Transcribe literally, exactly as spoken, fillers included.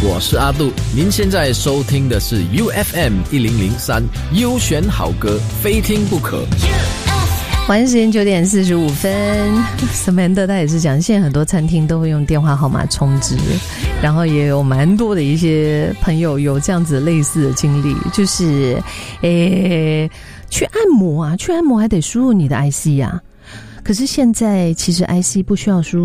我是阿杜，您现在收听的是 U F M 一零零三优选好歌，非听不可。 晚上时间九点四十五分 ，Samantha 他也是讲，现在很多餐厅都会用电话号码充值，然后也有蛮多的一些朋友有这样子类似的经历，就是诶去按摩啊，去按摩还得输入你的 I C 啊，可是现在其实 I C 不需要输入。